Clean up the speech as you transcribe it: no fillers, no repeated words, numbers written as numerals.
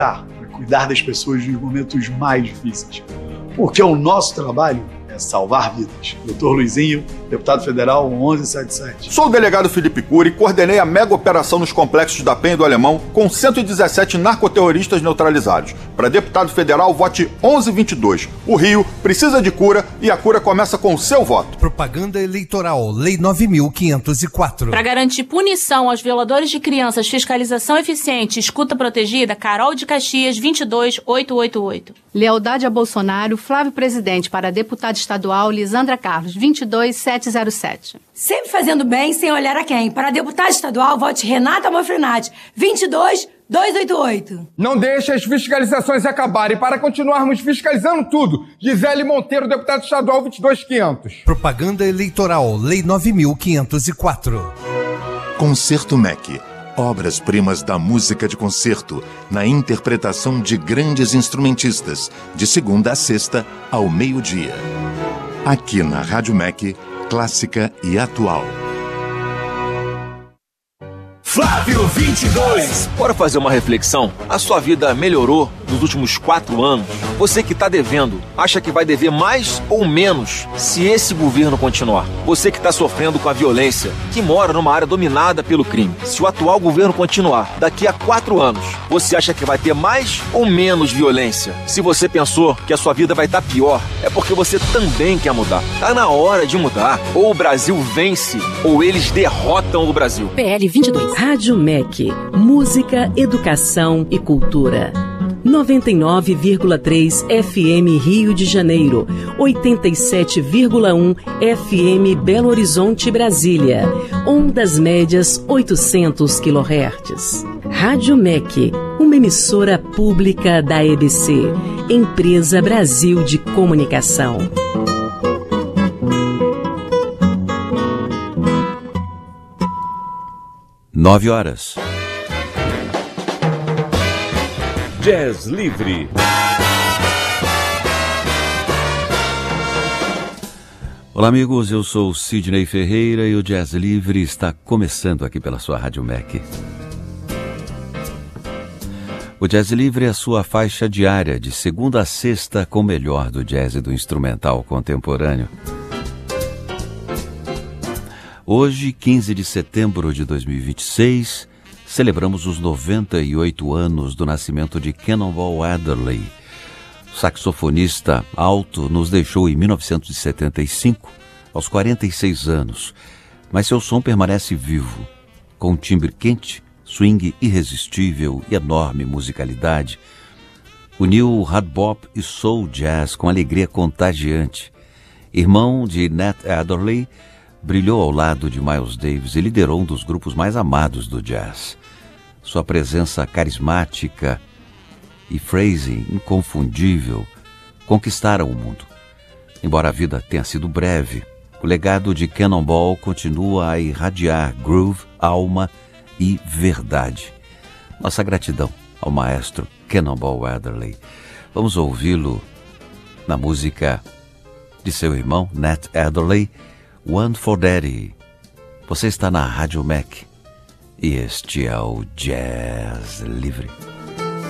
para cuidar das pessoas nos momentos mais difíceis. Porque o nosso trabalho é salvar vidas. Doutor Luizinho, deputado federal 1177. Sou o delegado Felipe Cury e coordenei a mega operação nos complexos da Penha e do Alemão com 117 narcoterroristas neutralizados. Para deputado federal, vote 1122. O Rio precisa de cura e a cura começa com o seu voto. Propaganda eleitoral, Lei 9.504. Para garantir punição aos violadores de crianças, fiscalização eficiente e escuta protegida, Carol de Caxias 22888. Lealdade a Bolsonaro, Flávio Presidente para deputada estadual Lisandra Carlos 22707. Sempre fazendo bem sem olhar a quem. Para deputada estadual, vote Renata Mofrenati 22288. Não deixe as fiscalizações acabarem. Para continuarmos fiscalizando tudo, Gisele Monteiro, deputada estadual 22500. Propaganda eleitoral, Lei 9.504. Concerto MEC. Obras-primas da música de concerto, na interpretação de grandes instrumentistas, de segunda a sexta, ao meio-dia. Aqui na Rádio MEC, clássica e atual. Flávio 22. Bora fazer uma reflexão? A sua vida melhorou nos últimos 4 anos? Você que está devendo, acha que vai dever mais ou menos se esse governo continuar? Você que está sofrendo com a violência, que mora numa área dominada pelo crime, se o atual governo continuar, daqui a 4 anos, você acha que vai ter mais ou menos violência? Se você pensou que a sua vida vai estar pior, é porque você também quer mudar. Tá na hora de mudar. Ou o Brasil vence, ou eles derrotam o Brasil. PL 22. Rádio MEC. Música, educação e cultura. 99,3 FM Rio de Janeiro, 87,1 FM Belo Horizonte, Brasília, ondas médias 800 kHz. Rádio MEC, uma emissora pública da EBC, Empresa Brasil de Comunicação. 9h. Jazz Livre. Olá, amigos, eu sou o Sidney Ferreira e o Jazz Livre está começando aqui pela sua Rádio MEC. O Jazz Livre é a sua faixa diária de segunda a sexta com o melhor do jazz e do instrumental contemporâneo. Hoje, 15 de setembro de 2026, celebramos os 98 anos do nascimento de Cannonball Adderley. O saxofonista alto nos deixou em 1975, aos 46 anos, mas seu som permanece vivo, com um timbre quente, swing irresistível e enorme musicalidade. Uniu hard bop e soul jazz com alegria contagiante. Irmão de Nat Adderley, brilhou ao lado de Miles Davis e liderou um dos grupos mais amados do jazz. Sua presença carismática e phrasing inconfundível conquistaram o mundo. Embora a vida tenha sido breve, o legado de Cannonball continua a irradiar groove, alma e verdade. Nossa gratidão ao maestro Cannonball Adderley. Vamos ouvi-lo na música de seu irmão Nat Adderley, One for Daddy. Você está na Rádio MEC e este é o Jazz Livre.